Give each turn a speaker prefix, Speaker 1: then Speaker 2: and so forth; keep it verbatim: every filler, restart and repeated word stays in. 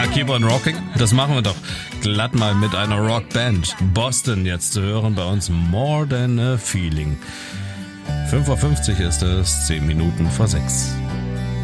Speaker 1: Ja, Keep on Rocking, das machen wir doch glatt mal mit einer Rockband. Boston jetzt zu hören bei uns, More Than a Feeling. fünf Uhr fünfzig ist es, zehn Minuten vor sechs.